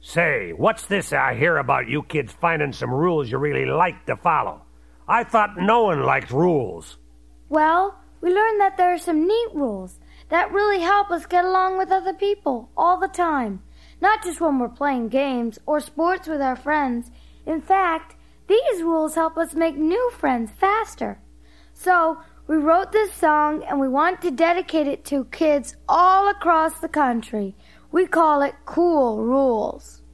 Say, what's this I hear about you kids finding some rules you really like to follow? I thought no one liked rules. Well, we learned that there are some neat rules that really help us get along with other people all the time. Not just when we're playing games or sports with our friends. In fact, these rules help us make new friends faster. So, we wrote this song and we want to dedicate it to kids all across the country. We call it Cool Rules.